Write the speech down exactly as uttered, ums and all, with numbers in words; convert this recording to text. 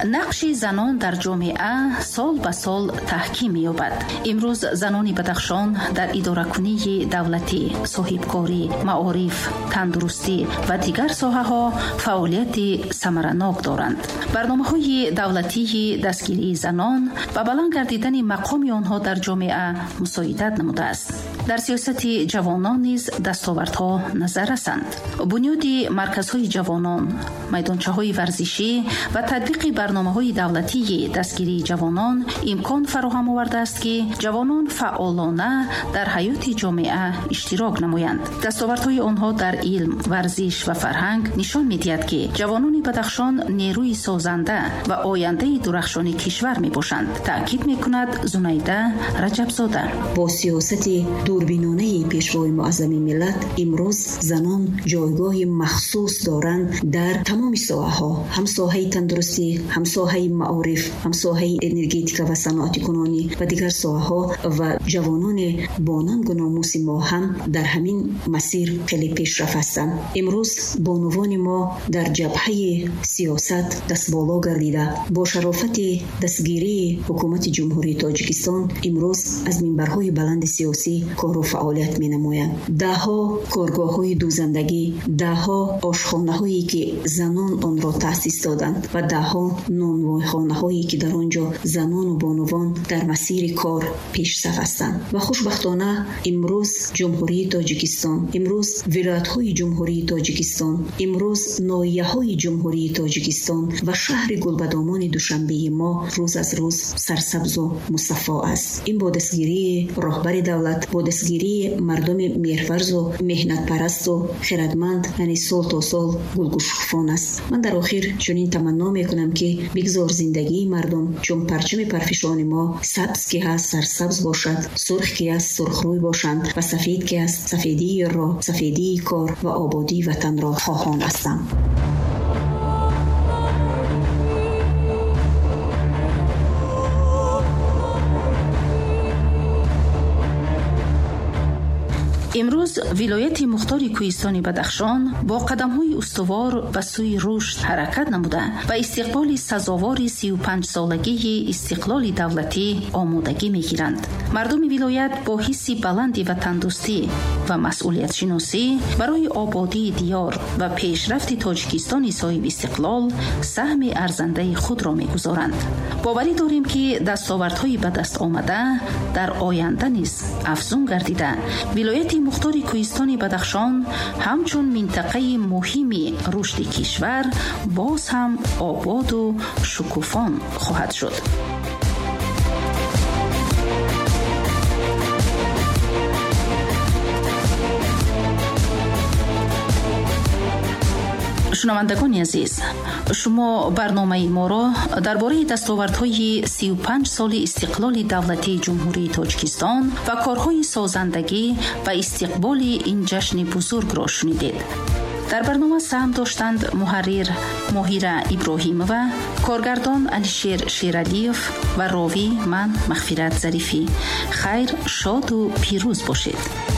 نقش زنان در جامعه سال به سال تحکیم می‌یابد. امروز زنان بدخشان در اداره‌کنی دولتی، صاحبکاری، معارف، تندرستی و دیگر ساحه‌ها فعالیت ثمرناک دارند. برنامه‌های دولتی دستگیری زنان و بلند گردیدن مقام آنها در جامعه مساعدت نموده است. در سیاست جوانان نیز دستاوردها نظر رسند. بنیاد مرکزهای جوانان، میدانچه‌های ورزشی و تطبیق برنامه‌های دولتی دستگیری جوانان امکان فراهم آورده است که جوانان فعالانه در حیات جامعه اشتراک نمایند. دستاوردهای آنها در علم، ورزش و فرهنگ نشان می‌دهد که جوانان بدخشان نیروی سازنده و آینده درخشان کشور میباشند. تأکید می‌کند زنیده رجبزاده. با سیاست دوربینانه پیشوای معظم ملت امروز زنان جایگاه مخصوص دارند در تمام ساحه‌ها، هم ساحه تندرستی، هم ساحه معارف، هم ساحه انرژتیک و صنعت کنونی و دیگر ساحه‌ها و جوانان باننگ و ناموس ما هم در همین مسیر خیلی پیشرفت هستند. امروز بانوان ما در جبهه سیاست دست بالا گردیده با شرافت دستگیری حکومت جمهوری تاجیکستان امروز از منبرهای بلند سیاسی کار و فعالیت می نمایند. ده ها کارگاه های دوزندگی، ده ها آشخانه هایی که زنان آن را تأسیس دادند و ده ها نانوای خانه هایی که در آنجا زنان و بانوان در مسیر کار پیش صف هستند. و خوشبختانه امروز جمهوری تاجیکستان، امروز ولایت های جمهوری تاجیکستان، امروز ناحیه های جمهوری تاجیکستان و شهر گلبدامان دوشنبه ما روز از روز سرسبز و مصفا است. این با دستگیری رهبر دولت، با دستگیری مردم مهرورز و مهنت پرست و خردمند، یعنی سال تا سال گلگشخفان است. من در آخر چنین تمنا میکنم که بگذار زندگی مردم چون پرچم پرفشان ما سبز که هست سرسبز باشد، سرخ که هست سرخ روی باشند و سفید که هست سفیدی را، سفیدی کار و آبادی وطن را خواهان هستم. امروز ولایت مختار کوهستان بدخشان با قدم‌های استوار به سوی رشد حرکت نموده و استقبال سزاوار سی و پنج سالگی استقلال دولتی آمادگی می‌گیرند. مردم ولایت با حس بلندی و تندرستی و مسئولیت شناسی برای آبادی دیار و پیشرفت تاجیکستان صاحب استقلال سهم ارزنده خود را می‌گذارند. باوری داریم که دستاوردهای به دست آمده در آینده نیز افزون گردیده ولایت مختار کوهستان بدخشان همچون منطقه مهمی رشد کشور باز هم آباد و شکوفان خواهد شد. شنوندگان عزیز، شما برنامه ما را درباره دستاوردهای سی و پنج سال استقلال دولتی جمهوری تاجیکستان و کارهای سازندگی و استقبال این جشن بزرگ را شنیدید. در برنامه سهم داشتند محرر ماهیره ابراهیمووا، کارگردان علیشیر شیرعلیف و راوی من مغفرت ظریفی. خیر، شاد و پیروز باشید.